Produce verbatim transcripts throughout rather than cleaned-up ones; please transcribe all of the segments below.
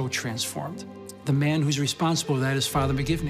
so transformed. The man who's responsible for that is Father McGivney.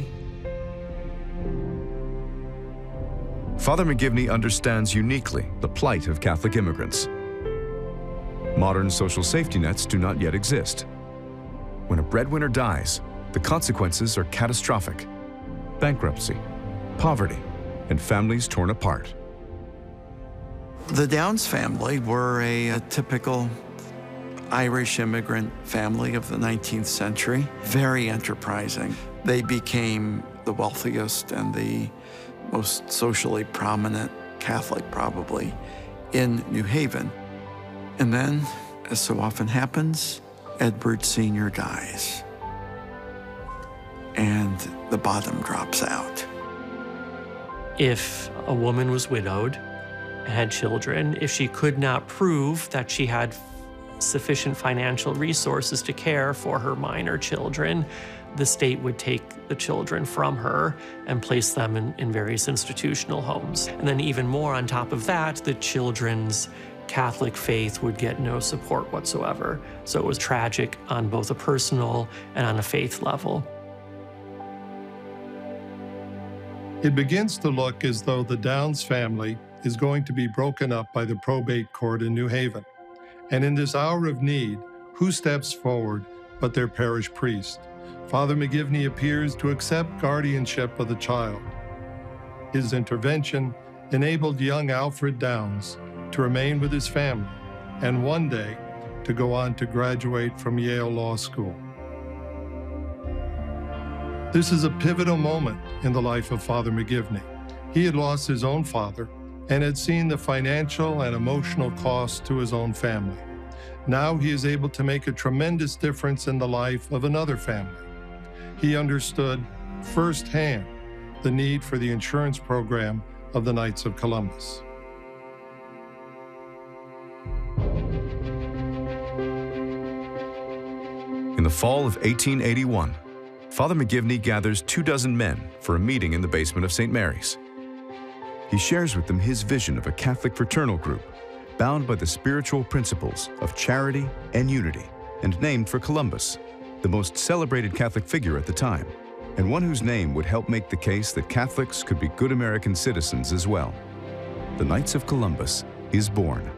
Father McGivney understands uniquely the plight of Catholic immigrants. Modern social safety nets do not yet exist. When a breadwinner dies, the consequences are catastrophic. Bankruptcy, poverty, and families torn apart. The Downs family were a, a typical Irish immigrant family of the nineteenth century, very enterprising. They became the wealthiest and the most socially prominent Catholic, probably, in New Haven. And then, as so often happens, Edward Senior dies, and the bottom drops out. If a woman was widowed, had children, if she could not prove that she had sufficient financial resources to care for her minor children, the state would take the children from her and place them in, in various institutional homes. And then even more on top of that, the children's Catholic faith would get no support whatsoever. So it was tragic on both a personal and on a faith level. It begins to look as though the Downs family is going to be broken up by the probate court in New Haven. And in this hour of need, who steps forward but their parish priest? Father McGivney appears to accept guardianship of the child. His intervention enabled young Alfred Downs to remain with his family and one day to go on to graduate from Yale Law School. This is a pivotal moment in the life of Father McGivney. He had lost his own father and had seen the financial and emotional cost to his own family. Now he is able to make a tremendous difference in the life of another family. He understood firsthand the need for the insurance program of the Knights of Columbus. In the fall of eighteen eighty-one, Father McGivney gathers two dozen men for a meeting in the basement of Saint Mary's. He shares with them his vision of a Catholic fraternal group bound by the spiritual principles of charity and unity, and named for Columbus, the most celebrated Catholic figure at the time, and one whose name would help make the case that Catholics could be good American citizens as well. The Knights of Columbus is born.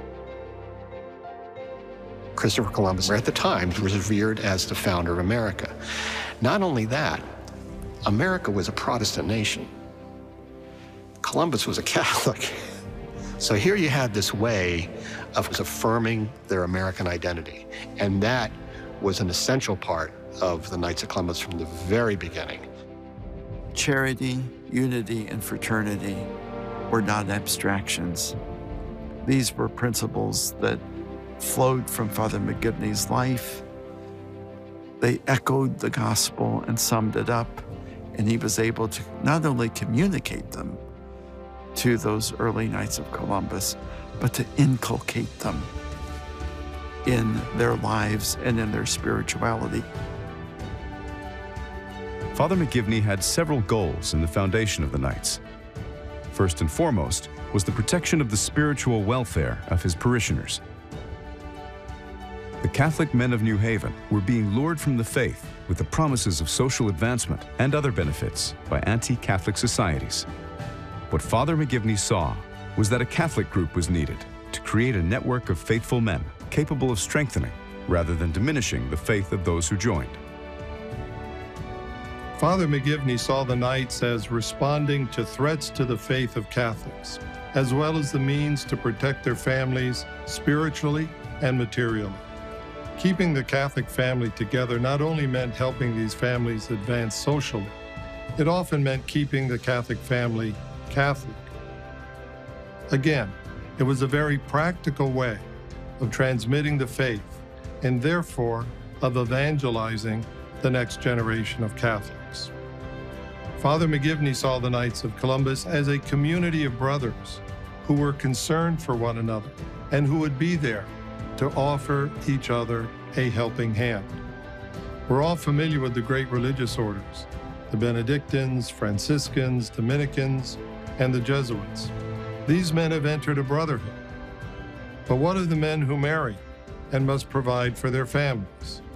Christopher Columbus, at the time, was revered as the founder of America. Not only that, America was a Protestant nation. Columbus was a Catholic. So here you had this way of affirming their American identity, and that was an essential part of the Knights of Columbus from the very beginning. Charity, unity, and fraternity were not abstractions. These were principles that flowed from Father McGivney's life. They echoed the gospel and summed it up, and he was able to not only communicate them to those early Knights of Columbus, but to inculcate them in their lives and in their spirituality. Father McGivney had several goals in the foundation of the Knights. First and foremost was the protection of the spiritual welfare of his parishioners. The Catholic men of New Haven were being lured from the faith with the promises of social advancement and other benefits by anti-Catholic societies. What Father McGivney saw was that a Catholic group was needed to create a network of faithful men capable of strengthening rather than diminishing the faith of those who joined. Father McGivney saw the Knights as responding to threats to the faith of Catholics, as well as the means to protect their families spiritually and materially. Keeping the Catholic family together not only meant helping these families advance socially, it often meant keeping the Catholic family Catholic. Again, it was a very practical way of transmitting the faith and therefore of evangelizing the next generation of Catholics. Father McGivney saw the Knights of Columbus as a community of brothers who were concerned for one another and who would be there to offer each other a helping hand. We're all familiar with the great religious orders, the Benedictines, Franciscans, Dominicans, and the Jesuits. These men have entered a brotherhood. But what of the men who marry and must provide for their families?